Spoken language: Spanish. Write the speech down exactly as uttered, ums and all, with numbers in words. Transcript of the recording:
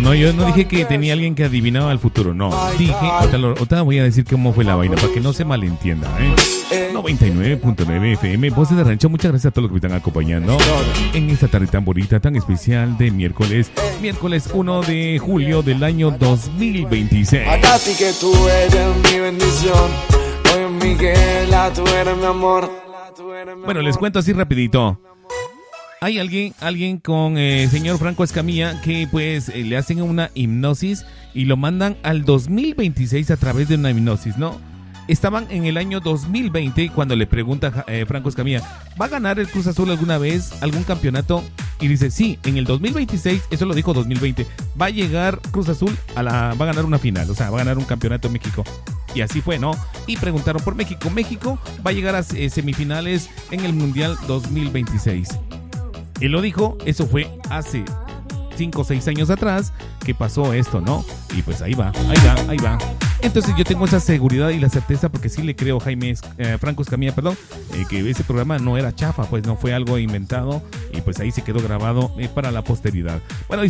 no, yo no dije que tenía alguien que adivinaba el futuro, no. Dije, ahorita, lo- ahorita voy a decir cómo fue la vaina, para que no se malentienda, ¿eh? noventa y nueve punto nueve F M, Voces de Rancho, muchas gracias a todos los que me están acompañando en esta tarde tan bonita, tan especial de miércoles, miércoles uno de julio del año dos mil veintiséis. A ti que tú eres mi bendición, oye Miguela, tú eres mi amor. Bueno, les cuento así rapidito. Hay alguien, alguien con el eh, señor Franco Escamilla que pues eh, le hacen una hipnosis y lo mandan al dos mil veintiséis a través de una hipnosis, ¿no? Estaban en el año dos mil veinte cuando le pregunta eh, Franco Escamilla, ¿va a ganar el Cruz Azul alguna vez algún campeonato? Y dice, sí, en el dos mil veintiséis, eso lo dijo dos mil veinte, va a llegar Cruz Azul, a la, va a ganar una final, o sea, va a ganar un campeonato en México. Y así fue, ¿no? Y preguntaron por México. México va a llegar a eh, semifinales en el Mundial dos mil veintiséis. Él lo dijo, eso fue hace cinco o seis años atrás que pasó esto, ¿no? Y pues ahí va, ahí va, ahí va. Entonces yo tengo esa seguridad y la certeza porque sí le creo a Jaime eh, Franco Escamilla, perdón, eh, que ese programa no era chafa, pues no fue algo inventado y pues ahí se quedó grabado eh, para la posteridad. Bueno,